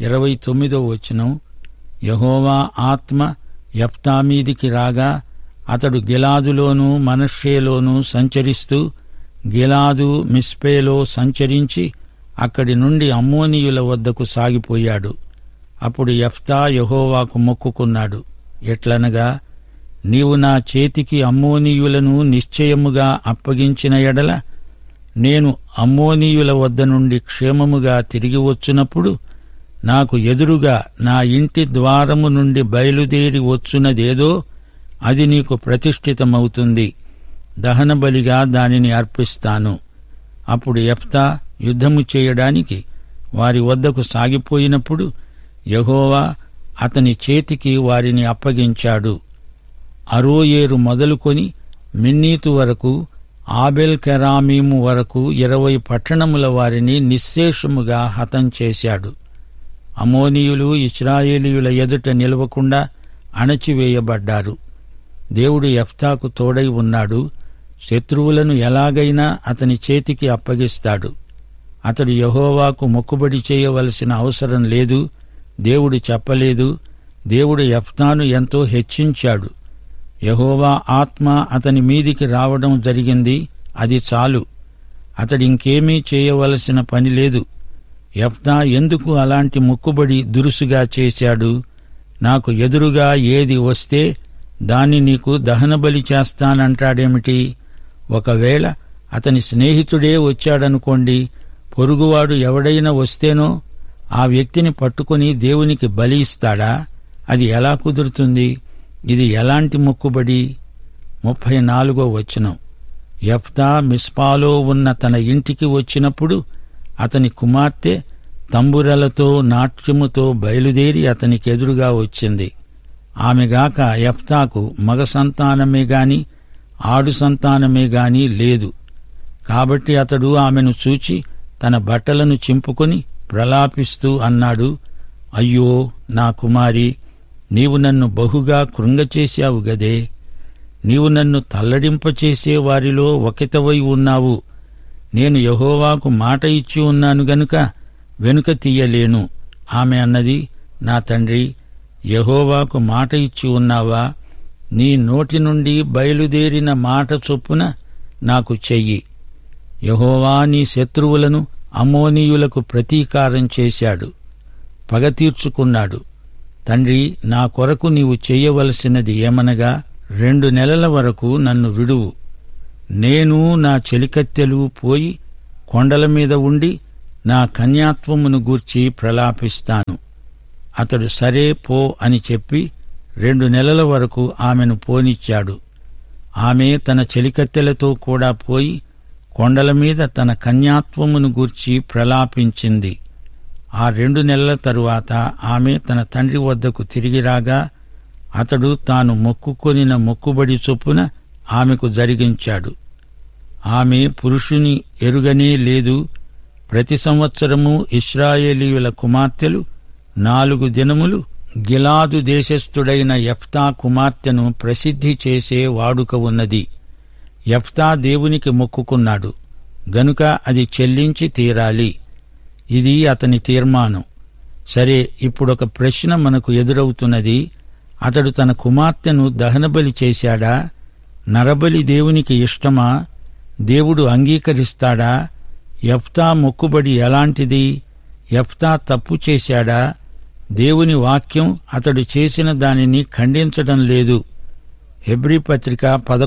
29 యెహోవా ఆత్మ యెఫ్తా మీదికి రాగా అతడు గిలాదులోనూ మనష్షేలోనూ సంచరిస్తూ గిలాదు మిస్పేలో సంచరించి అక్కడి నుండి అమ్మోనీయుల వద్దకు సాగిపోయాడు. అప్పుడు యెఫ్తా యెహోవాకు మొక్కుకున్నాడు. ఎట్లనగా, నీవు నా చేతికి అమ్మోనీయులను నిశ్చయముగా అప్పగించిన ఎడల నేను అమ్మోనీయుల వద్ద నుండి క్షేమముగా తిరిగి వచ్చినప్పుడు నాకు ఎదురుగా నా ఇంటి ద్వారము నుండి బయలుదేరి వచ్చున్నదేదో అది నీకు ప్రతిష్ఠితమవుతుంది. దహనబలిగా దానిని అర్పిస్తాను. అప్పుడు యెఫ్తా యుద్ధము చేయడానికి వారి వద్దకు సాగిపోయినప్పుడు యెహోవా అతని చేతికి వారిని అప్పగించాడు. అరోయేరు మొదలుకొని మిన్నీతు వరకు, ఆబెల్ కెరామీము వరకు 20 పట్టణముల వారిని నిశ్శేషముగా హతం చేశాడు. అమోనీయులు ఇశ్రాయేలీయుల ఎదుట నిలవకుండా అణచివేయబడ్డారు. దేవుడు యెఫ్తాకు తోడై ఉన్నాడు. శత్రువులను ఎలాగైనా అతని చేతికి అప్పగిస్తాడు. అతడు యెహోవాకు మొక్కుబడి చేయవలసిన అవసరం లేదు. దేవుడు చెప్పలేదు. దేవుడు యెఫ్తాను ఎంతో హెచ్చించాడు. యెహోవా ఆత్మ అతని మీదికి రావడం జరిగింది. అది చాలు. అతడింకేమీ చేయవలసిన పని లేదు. యెఫ్తా ఎందుకు అలాంటి మొక్కుబడి దురుసుగా చేశాడు? నాకు ఎదురుగా ఏది వస్తే దాన్ని నీకు దహనబలి చేస్తానంటాడేమిటి? ఒకవేళ అతని స్నేహితుడే వచ్చాడనుకోండి, పొరుగువాడు ఎవడైనా వస్తేనో ఆ వ్యక్తిని పట్టుకుని దేవునికి బలి ఇస్తాడా? అది ఎలా కుదురుతుంది? ఇది ఎలాంటి మొక్కుబడి? 34 యెఫ్తా మిస్పాలో ఉన్న తన ఇంటికి వచ్చినప్పుడు అతని కుమార్తె తంబురలతో నాట్యముతో బయలుదేరి అతనికెదురుగా వచ్చింది. ఆమెగాక యెఫ్తాకు మగ సంతానమే గాని ఆడు సంతానమే గాని లేదు. కాబట్టి అతడు ఆమెను చూచి తన బట్టలను చింపుకొని ప్రలాపిస్తూ అన్నాడు, అయ్యో నా కుమారి, నీవు నన్ను బహుగా కృంగచేశావు గదే. నీవు నన్ను తల్లడింపచేసే వారిలో ఒకితవై ఉన్నావు. నేను యెహోవాకు మాట ఇచ్చి ఉన్నాను గనుక వెనుక తీయలేను. ఆమె అన్నది, నా తండ్రి, యెహోవాకు మాట ఇచ్చి ఉన్నావా? నీ నోటి నుండి బయలుదేరిన మాట చొప్పున నాకు చెయ్యి. యెహోవా నీ శత్రువులను అమ్మోనీయులకు ప్రతీకారం చేశాడు, పగ తీర్చుకున్నాడు. తండ్రి, నా కొరకు నీవు చెయ్యవలసినది ఏమనగా 2 నెలల వరకు నన్ను విడువు. నేను నా చెలికత్తెలు పోయి కొండల మీద ఉండి నా కన్యాత్వమును గూర్చి ప్రలాపిస్తాను. అతడు సరే పో అని చెప్పి 2 నెలల వరకు ఆమెను పోనిచ్చాడు. ఆమె తన చెలికత్తెలతో కూడా పోయి కొండల మీద తన కన్యాత్వమును గూర్చి ప్రలాపించింది. ఆ 2 నెలల తరువాత ఆమె తన తండ్రి వద్దకు తిరిగి రాగా అతడు తాను మొక్కుకొనిన మొక్కుబడి చొప్పున ఆమెకు జరిగించాడు. ఆమె పురుషుని ఎరుగనే లేదు. ప్రతి సంవత్సరము ఇశ్రాయేలీయుల కుమార్తెలు 4 దినములు గిలాదు దేశస్థుడైన యెఫ్తా కుమార్తెను ప్రసిద్ధి చేసే వాడుక ఉన్నది. యెఫ్తా దేవునికి మొక్కుకున్నాడు గనుక అది చెల్లించి తీరాలి. ఇది అతని తీర్మానం. సరే, ఇప్పుడొక ప్రశ్న మనకు ఎదురవుతున్నది. అతడు తన కుమార్తెను దహనబలి చేశాడా? నరబలి దేవునికి ఇష్టమా? దేవుడు అంగీకరిస్తాడా? యెఫ్తా మొక్కుబడి ఎలాంటిది? యెఫ్తా తప్పు చేశాడా? దేవుని వాక్యం అతడు చేసిన దానిని ఖండించడం లేదు. హెబ్రీ పత్రిక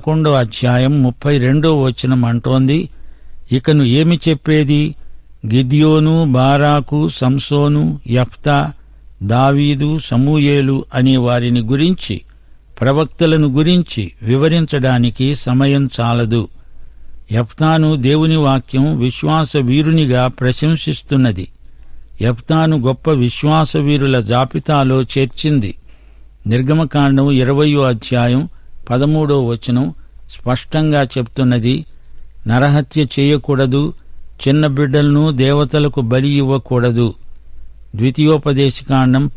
11:32 అంటోంది, ఇకను ఏమి చెప్పేది? గిద్యోను, బారాకు, సంసోను, యెఫ్తా, దావీదు, సమూయేలు అనే వారిని గురించి, ప్రవక్తలను గురించి వివరించడానికి సమయం చాలదు. యెఫ్తాను దేవుని వాక్యం విశ్వాస వీరునిగా ప్రశంసిస్తున్నది. యెఫ్తాను గొప్ప విశ్వాస వీరుల జాబితాలో చేర్చింది. నిర్గమకాండం 20:13 స్పష్టంగా చెప్తున్నది, నరహత్య చేయకూడదు, చిన్న బిడ్డలను దేవతలకు బలి ఇవ్వకూడదు. ద్వితీయోపదేశకాండం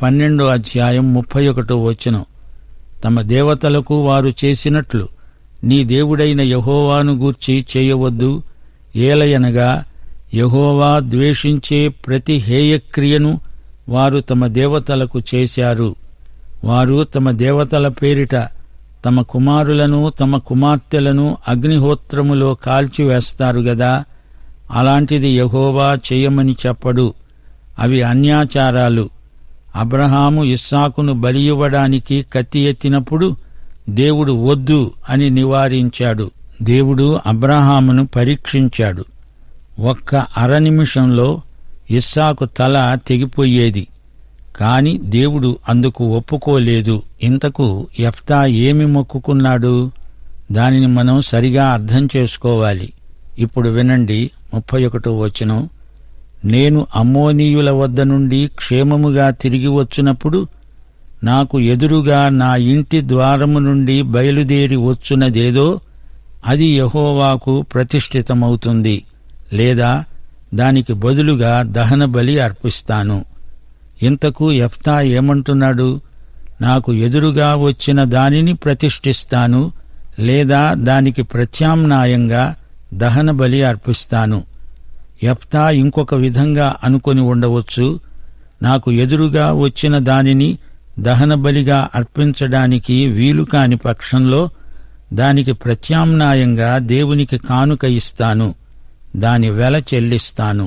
12:31 తమ దేవతలకు వారు చేసినట్లు నీ దేవుడైన యెహోవాను గూర్చి చేయవద్దు. ఏలయనగా యెహోవా ద్వేషించే ప్రతి హేయక్రియను వారు తమ దేవతలకు చేశారు. వారు తమ దేవతల పేరిట తమ కుమారులను తమ కుమార్తెలను అగ్నిహోత్రములో కాల్చివేస్తారు గదా. అలాంటిది యెహోవా చేయమని చెప్పడు. అవి అన్యాచారాలు. అబ్రహాము ఇస్సాకును బలియివ్వడానికి కత్తి ఎత్తినప్పుడు దేవుడు వద్దు అని నివారించాడు. దేవుడు అబ్రహామును పరీక్షించాడు. ఒక్క అర నిమిషంలో ఇస్సాకు తల తెగిపోయేది. కాని దేవుడు అందుకు ఒప్పుకోలేదు. ఇంతకు యెఫ్తా ఏమి మొక్కుకున్నాడు? దానిని మనం సరిగా అర్థం చేసుకోవాలి. ఇప్పుడు వినండి 31వ వచనం. నేను అమ్మోనీయుల వద్ద నుండి క్షేమముగా తిరిగి వచ్చినప్పుడు నాకు ఎదురుగా నా ఇంటి ద్వారము నుండి బయలుదేరి వచ్చున్నదేదో అది యెహోవాకు ప్రతిష్ఠితమవుతుంది, లేదా దానికి బదులుగా దహన బలి అర్పిస్తాను. ఇంతకు యెఫ్తా ఏమంటున్నాడు? నాకు ఎదురుగా వచ్చిన దానిని ప్రతిష్ఠిస్తాను, లేదా దానికి ప్రత్యామ్నాయంగా దహన బలి అర్పిస్తాను. యెఫ్తా ఇంకొక విధంగా అనుకొని ఉండవచ్చు. నాకు ఎదురుగా వచ్చిన దానిని దహన బలిగా అర్పించడానికి వీలు కాని పక్షంలో దానికి ప్రత్యామ్నాయంగా దేవునికి కానుక ఇస్తాను, దాని వెల చెల్లిస్తాను.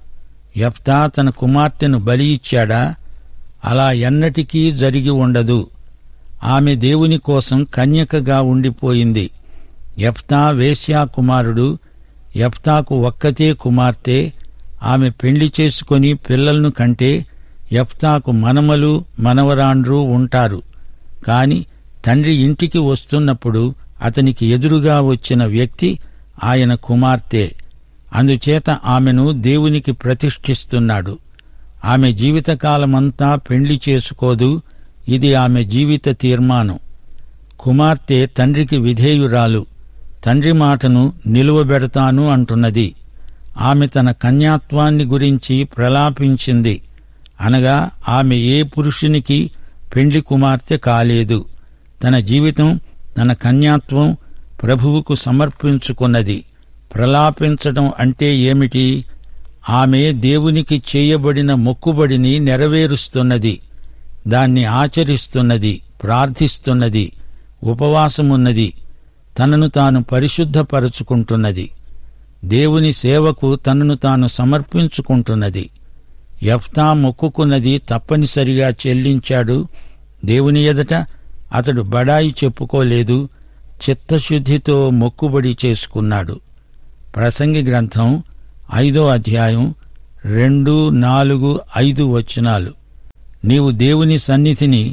యెఫ్తా తన కుమార్తెను బలి ఇచ్చాడా? అలా ఎన్నటికీ జరిగి ఉండదు. ఆమె దేవుని కోసం కన్యకగా ఉండిపోయింది. యెఫ్తా వేశ్యా కుమారుడు. యెఫ్తాకు ఒక్కతే కుమార్తె. ఆమె పెళ్లి చేసుకొని పిల్లలను కంటే యెఫ్తాకు మనమలు మనవరాండ్రు ఉంటారు. కాని తండ్రి ఇంటికి వస్తున్నప్పుడు అతనికి ఎదురుగా వచ్చిన వ్యక్తి ఆయన కుమార్తె. అందుచేత ఆమెను దేవునికి ప్రతిష్ఠిస్తున్నాడు. ఆమె జీవితకాలమంతా పెళ్లి చేసుకోదు. ఇది ఆమె జీవిత తీర్మానం. కుమార్తె తండ్రికి విధేయురాలు. తండ్రి మాటను నిలువబెడతాను అంటున్నది. ఆమె తన కన్యాత్వాన్ని గురించి ప్రలాపించింది. అనగా ఆమె ఏ పురుషునికి పెండ్లి కుమార్తె కాలేదు. తన జీవితం, తన కన్యాత్వం ప్రభువుకు సమర్పించుకున్నది. ప్రలాపించడం అంటే ఏమిటి? ఆమె దేవునికి చేయబడిన మొక్కుబడిని నెరవేరుస్తున్నది, దాన్ని ఆచరిస్తున్నది, ప్రార్థిస్తున్నది, ఉపవాసమున్నది, తనను తాను పరిశుద్ధపరుచుకుంటున్నది, దేవుని సేవకు తనను తాను సమర్పించుకుంటున్నది. యెఫ్తా మొక్కుకున్నది తప్పనిసరిగా చెల్లించాడు. దేవుని ఎదుట అతడు బడాయి చెప్పుకోలేదు, చిత్తశుద్ధితో మొక్కుబడి చేసుకున్నాడు. ప్రసంగి గ్రంథం 5వ అధ్యాయం 2, 4, 5 వచనాలు. నీవు దేవుని సన్నిధిని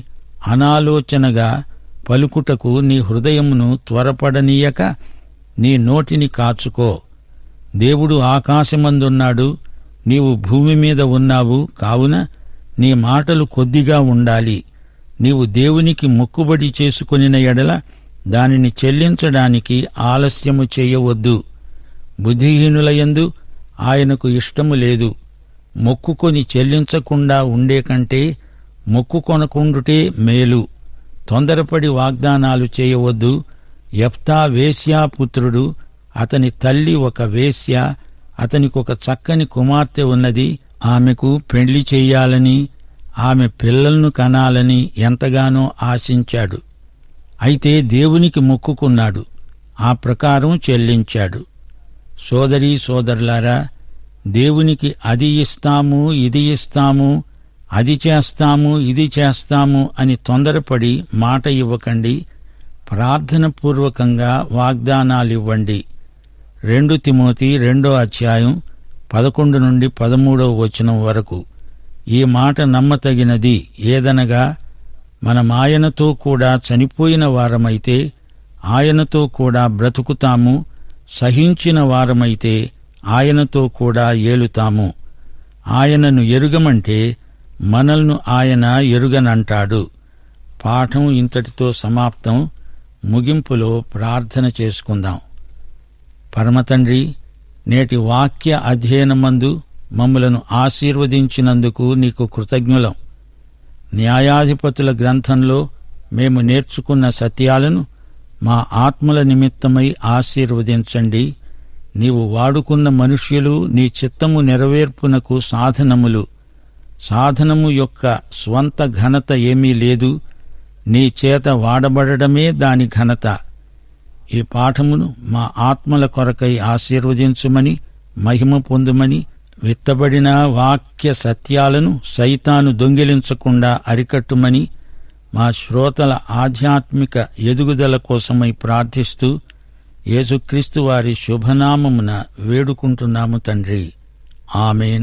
అనాలోచనగా పలుకుటకు నీ హృదయమును త్వరపడనీయక నీ నోటిని కాచుకో. దేవుడు ఆకాశమందున్నాడు, నీవు భూమి మీద ఉన్నావు. కావున నీ మాటలు కొద్దిగా ఉండాలి. నీవు దేవునికి మొక్కుబడి చేసుకొనిన ఎడల దానిని చెల్లించడానికి ఆలస్యము చేయవద్దు. బుద్ధిహీనులయందు ఆయనకు ఇష్టము లేదు. మొక్కుకొని చెల్లించకుండా ఉండే కంటే మొక్కుకొనకుండుటే మేలు. తొందరపడి వాగ్దానాలు చేయవద్దు. యెఫ్తా వేశ్యాపుత్రుడు. అతని తల్లి ఒక వేశ్య. అతనికొక చక్కని కుమార్తె ఉన్నది. ఆమెకు పెళ్లి చెయ్యాలని, ఆమె పిల్లలను కనాలని ఎంతగానో ఆశించాడు. అయితే దేవునికి మొక్కుకున్నాడు, ఆ ప్రకారం చెల్లించాడు. సోదరీ సోదరులారా, దేవునికి అది ఇస్తాము, ఇది ఇస్తాము, అది చేస్తాము, ఇది చేస్తాము అని తొందరపడి మాట ఇవ్వకండి. ప్రార్థనపూర్వకంగా వాగ్దానాలివ్వండి. 2 తిమోతి 2వ అధ్యాయం 11 నుండి 13వ వచనం వరకు. ఈ మాట నమ్మతగినది. ఏదనగా మనమాయనతో కూడా చనిపోయిన వారమైతే ఆయనతో కూడా బ్రతుకుతాము, సహించిన వారమైతే ఆయనతో కూడా ఏలుతాము. ఆయనను ఎరుగమంటే మనల్ను ఆయన ఎరుగనంటాడు. పాఠం ఇంతటితో సమాప్తం. ముగింపులో ప్రార్థన చేసుకుందాం. పరమతండ్రి, నేటి వాక్య అధ్యయనమందు మమ్ములను ఆశీర్వదించినందుకు నీకు కృతజ్ఞులం. న్యాయాధిపతుల గ్రంథంలో మేము నేర్చుకున్న సత్యాలను మా ఆత్మల నిమిత్తమై ఆశీర్వదించండి. నీవు వాడుకున్న మనుష్యులు నీ చిత్తము నెరవేర్పునకు సాధనములు. సాధనము యొక్క స్వంత ఘనత ఏమీ లేదు, నీ చేత వాడబడమే దాని ఘనత. ఈ పాఠమును మా ఆత్మల కొరకై ఆశీర్వదించుమని, మహిమ పొందుమని, విత్తబడిన వాక్య సత్యాలను సైతాను దొంగిలించకుండా అరికట్టుమని, మా శ్రోతల ఆధ్యాత్మిక ఎదుగుదల కోసమై ప్రార్థిస్తూ యేసుక్రీస్తు వారి శుభనామమున వేడుకుంటున్నాము తండ్రి. ఆమేన్.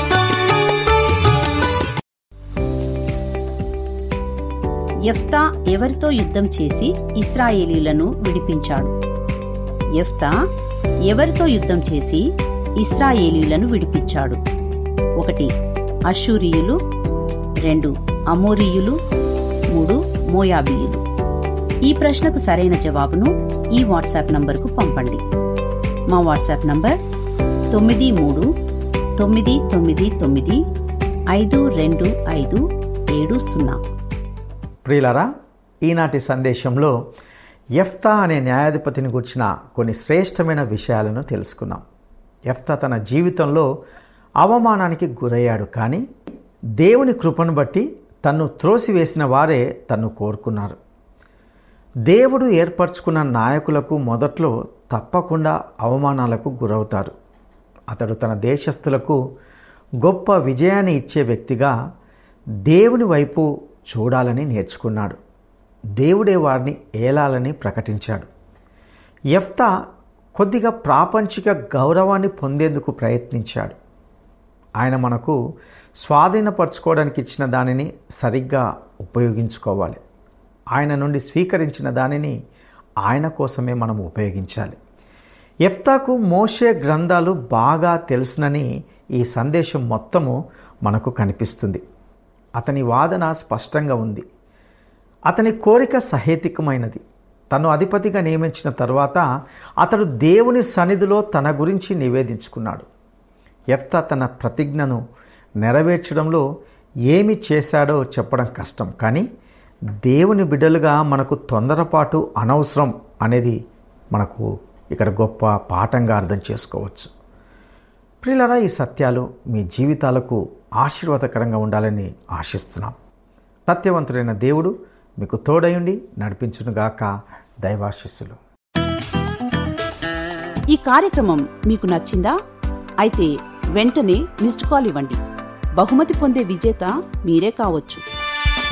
యెఫ్తా ఎవరితో యుద్ధం చేసి ఇశ్రాయేలీయులను విడిపించాడు? యెఫ్తా ఎవరితో యుద్ధం చేసి ఇశ్రాయేలీయులను విడిపించాడు? 1 అష్షూరీయులు, 2 అమోరీయులు, 3 మోయాబీయులు. ఈ ప్రశ్నకు సరైన జవాబును ఈ వాట్సాప్ నంబరుకు పంపండి. మా వాట్సాప్ నంబర్ 9399952570. ప్రియులారా, ఈనాటి సందేశంలో యెఫ్తా అనే న్యాయాధిపతిని గురించిన కొన్ని శ్రేష్టమైన విషయాలను తెలుసుకున్నాం. యెఫ్తా తన జీవితంలో అవమానానికి గురయ్యాడు, కానీ దేవుని కృపను బట్టి తన్ను త్రోసివేసిన వారే తన్ను కోరుకున్నారు. దేవుడు ఏర్పరచుకున్న నాయకులకు మొదట్లో తప్పకుండా అవమానాలకు గురవుతారు. అతడు తన దేశస్థులకు గొప్ప విజయాన్ని ఇచ్చే వ్యక్తిగా దేవుని వైపు చూడాలని నేర్చుకున్నాడు. దేవుడే వారిని ఏలాలని ప్రకటించాడు. యెఫ్తా కొద్దిగా ప్రాపంచిక గౌరవాన్ని పొందేందుకు ప్రయత్నించాడు. ఆయన మనకు స్వాధీనపరచుకోవడానికి ఇచ్చిన దానిని సరిగ్గా ఉపయోగించుకోవాలి. ఆయన నుండి స్వీకరించిన దానిని ఆయన కోసమే మనం ఉపయోగించాలి. యెఫ్తాకు మోషే గ్రంథాలు బాగా తెలుసునని ఈ సందేశం మొత్తము మనకు కనిపిస్తుంది. అతని వాదన స్పష్టంగా ఉంది. అతని కోరిక సహేతుకమైనది. తను అధిపతిగా నియమించిన తరువాత అతడు దేవుని సన్నిధిలో తన గురించి నివేదించుకున్నాడు. యెఫ్తా తన ప్రతిజ్ఞను నెరవేర్చడంలో ఏమి చేశాడో చెప్పడం కష్టం, కానీ దేవుని బిడ్డలుగా మనకు తొందరపాటు అనవసరం అనేది మనకు ఇక్కడ గొప్ప పాఠంగా అర్థం చేసుకోవచ్చు. ప్రియులారా, ఈ సత్యాలు మీ జీవితాలకు ఆశీర్వాదకరంగా ఉండాలని ఆశిస్తున్నాం. సత్యవంతుడైన దేవుడు మీకు తోడయుండి నడిపించునుగాక. దైవాశీస్సులు. ఈ కార్యక్రమం మీకు నచ్చిందా? అయితే వెంటనే మిస్డ్ కాల్ ఇవ్వండి. బహుమతి పొందే విజేత మీరే కావచ్చు.